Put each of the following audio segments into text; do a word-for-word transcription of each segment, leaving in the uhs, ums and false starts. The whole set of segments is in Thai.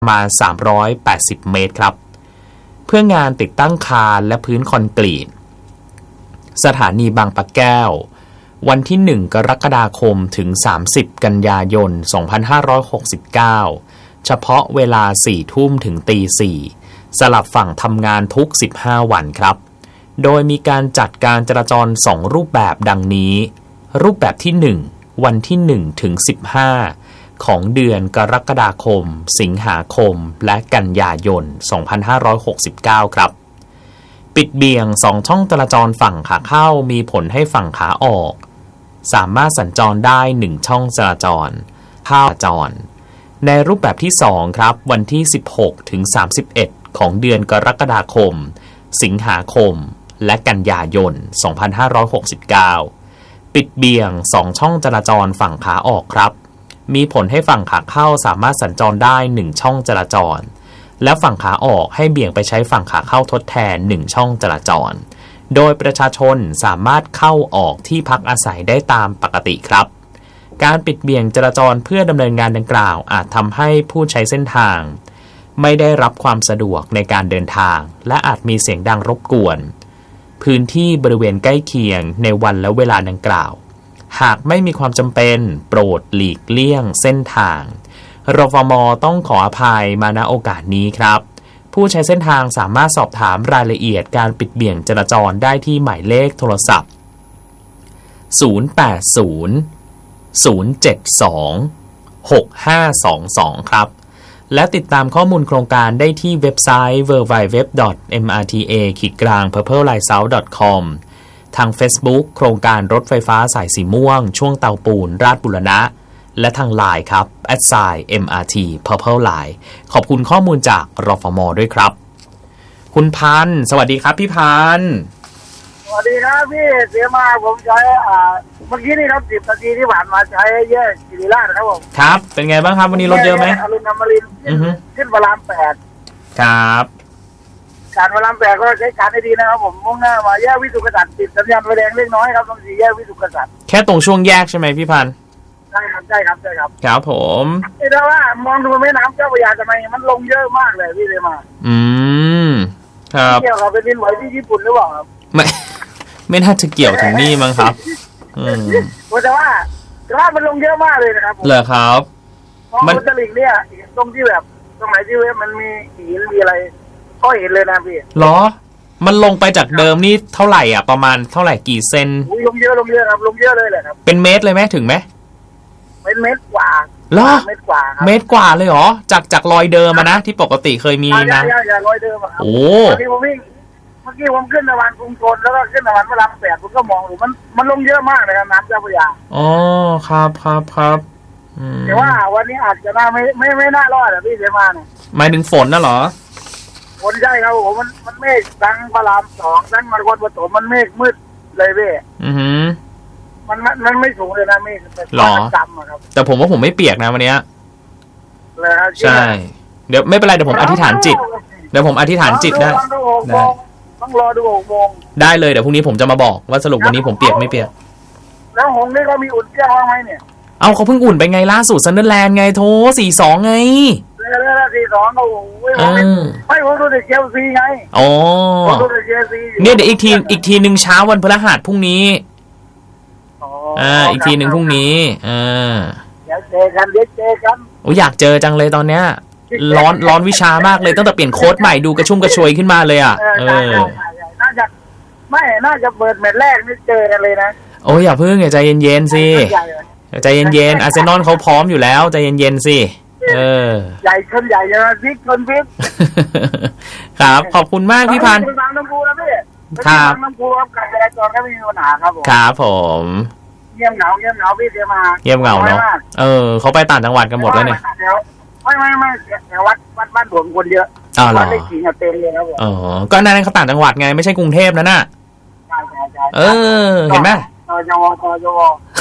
ประมาณสามร้อยแปดสิบเมตรครับเพื่องานติดตั้งคานและพื้นคอนกรีตสถานีบางปะแก้ววันที่หนึ่งกรกฎาคมถึงสามสิบกันยายนสองพันห้าร้อยหกสิบเก้าเฉพาะเวลาสี่ทุ่มถึงตีสี่สลับฝั่งทำงานทุกสิบห้าวันครับโดยมีการจัดการจราจรสองรูปแบบดังนี้รูปแบบที่หนึ่งวันที่หนึ่งถึงสิบห้าของเดือนกรกฎาคมสิงหาคมและกันยายนสองพันห้าร้อยหกสิบเก้าครับปิดเบี่ยงสองช่องจราจรฝั่งขาเข้ามีผลให้ฝั่งขาออกสามารถสัญจรได้หนึ่งช่องจราจรเข้าจราจรในรูปแบบที่สองครับวันที่สิบหกถึงสามสิบเอ็ดของเดือนกรกฎาคมสิงหาคมและกันยายนสองพันห้าร้อยหกสิบเก้าปิดเบี่ยงสองช่องจราจรฝั่งขาออกครับมีผลให้ฝั่งขาเข้าสามารถสัญจรได้หนึ่งช่องจราจรและฝั่งขาออกให้เบี่ยงไปใช้ฝั่งขาเข้าทดแทนหนึ่งช่องจราจรโดยประชาชนสามารถเข้าออกที่พักอาศัยได้ตามปกติครับการปิดเบี่ยงจราจรเพื่อดำเนินงานดังกล่าวอาจทำให้ผู้ใช้เส้นทางไม่ได้รับความสะดวกในการเดินทางและอาจมีเสียงดังรบกวนพื้นที่บริเวณใกล้เคียงในวันและเวลาดังกล่าวหากไม่มีความจำเป็นโปรดหลีกเลี่ยงเส้นทางรฟม.ต้องขออภัยมาณโอกาสนี้ครับผู้ใช้เส้นทางสามารถสอบถามรายละเอียดการปิดเบี่ยงจราจรได้ที่หมายเลขโทรศัพท์ศูนย์ แปด ศูนย์ ศูนย์ เจ็ด สอง หก ห้า สอง สองครับและติดตามข้อมูลโครงการได้ที่เว็บไซต์ ดับเบิลยู ดับเบิลยู ดับเบิลยู ดอท เอ็ม อาร์ ที เอ เพอร์เพิลไลน์เซาท์ ดอท คอม ทาง Facebook โครงการรถไฟฟ้าสายสีม่วงช่วงเตาปูนราชบุรณะและทาง ไลน์ ครับ แอท ไซน์ เอ็ม อาร์ ที Purple Line ขอบคุณข้อมูลจากรฟม.ด้วยครับคุณพันธ์สวัสดีครับพี่พันธ์สวัสดีครับพี่เสียมาผมใช้อ่าเมื่อกี้นี่ครับสิบนาทีที่ผ่านมาใช้แยกศิริราชนะครับผมครับเป็นไงบ้างครับวันนี้รถเยอะไหมอรุณอมรินทร์ขึ้นพระรามแปดครับการพระรามแปดก็ใช้การได้ดีนะครับผมมุ่งหน้ามาแยกวิสุทธิกษัตริย์ติดสัญญาณไฟแดงเล็กน้อยครับตรงสี่แยกวิสุทธิกษัตริย์แค่ตรงช่วงแยกใช่ไหมพี่พันธ์ใช่ครับใช่ครับใช่ครับครับผมแต่ว่ามองดูแม่น้ำเจ้าพระยาทำไมมันลงเยอะมากเลยพี่เลยมาอืมครับเกี่ยวกับเป็นดินไหวที่ญี่ปุ่นหรือเปล่าครับไม่ไม่น่าจะเกี่ยวถึงนี่มั้งครับอืมแต่ว่าแต่ว่ามันลงเยอะมากเลยนะครับเหรอครับมันตลิ่งเนี่ยตรงที่แบบตรงไหนที่มันมีหินมีอะไรก็เห็นเลยนะพี่หรอมันลงไปจากเดิมนี่เท่าไหร่อ่ะประมาณเท่าไหร่กี่เซนลงเยอะลงเยอะครับลงเยอะเลยแหละครับเป็นเมตรเลยไหมถึงไหมเป็นเมตรกว่าเหรอเมตรกว่าเมตรกว่าเลยเหรอจากจากรอยเดิมมานะที่ปกติเคยมีนะใช่ๆรอยเดิมครับโอ้เมื่อกี้ผมวิ่งเมื่อกี้ผมขึ้นตะวันกรุงธนแล้วก็ขึ้นตะวันพระรามแปดผมก็มองดูมันมันลงเยอะมากเลยครับน้ำเจ้าพระยาอ๋อครับครับครับแต่ว่าวันนี้อาจจะน่าไม่ไม่ไม่น่ารอดอ่ะพี่เสมาเนี่ยหมายถึงฝนน่ะเหรอฝนใช่ครับผมมันมันเมฆทั้งพระรามสองทั้งนครปฐมมันเมฆมืดเลยพี่อือฮึมันมันไม่สูงเลยนะเมฆเป็นดำอะครับแต่ผมว่าผมไม่เปียกนะวันนี้เลยครับใช่เดี๋ยวไม่เป็นไรเดี๋ยวผมอธิษฐานจิตเดี๋ยวผมอธิษฐานจิตได้ต้องรอดูหกโมงได้เลยเดี๋ยวพรุ่งนี้ผมจะมาบอกว่าสรุปวันนี้ผมเปียกไม่เปียกแล้วหงนี่เขามีอุ่นเครื่องบ้างไหมเนี่ยเอาเขาเพิ่งอุ่นไปไงล่าสุดซันเดอร์แลนด์ไงโถสี่สองไงแล้วสี่สองโอ้โหไม่ผมดูแต่เชลซีไงอ๋อผมดูแต่เชลซีเนี่ยเดี๋ยวอีกทีอีกทีหนึ่งเช้าวันพฤหัสพรุ่งนี้อ่าอีกทีหนึ่งพรุ่งนี้อ่าเดี๋ยวเจอกันเดี๋ยวเจอกันโอ้อยากเจอจังเลยตอนเนี้ยร้อนร้อนวิชามากเลยตั้งแต่เปลี่ยนโค้ดใหม่ดูกระชุ่มกระชวยขึ้นมาเลยอ่ะเออน่าจะไม่น่าจะเปิดแมตช์แรกนี่เจอกันเลยนะโอ้ยอย่าเพิ่งอย่าใจเย็นๆสิใจเย็นๆอาร์เซนอลเขาพร้อมอยู่แล้วใจเย็นๆสิเออใหญ่ชนใหญ่เลยนะพิกชนพิกครับขอบคุณมากพี่พันธ์บางน้ำพูนะพี่ครับน้ำพูครับการจราจรก็ไม่มีปัญหาครับผมครับผมเงียบเหงาเงียบเหงาพี่เดี๋ยวมาเงียบเหงาเนาะเออเขาไปต่างจังหวัดกันหมดแล้วเนี่ยไม่ไม่ไม่แต่วัดวัดบ้านผมคนเยอะอ๋อเหรอวัดเลขที่เต็มเลยครับผมอ๋อก็นั่นเขาต่างจังหวัดไงไม่ใช่กรุงเทพนั่นน่ะใช่ใช่ใช่เออเห็นไหมตจวตจว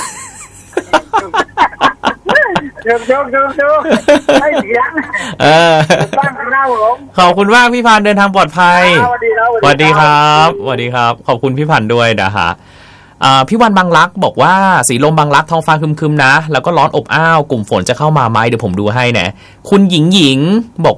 เดี๋ยวเดี๋ยวเดี๋ยวเดี๋ยวไม่เสียงเออบ้านเราผมขอบคุณมากพี่พันธ์เดินทางปลอดภัยสวัสดีครับสวัสดีครับสวัสดีครับขอบคุณพี่พันธ์ด้วยนะฮะพี่วันบางรักบอกว่าสีลมบางรักท้องฟ้าครึมๆนะแล้วก็ร้อนอบอ้าวกลุ่มฝนจะเข้ามาไหมเดี๋ยวผมดูให้นะคุณหญิงหญิงบอก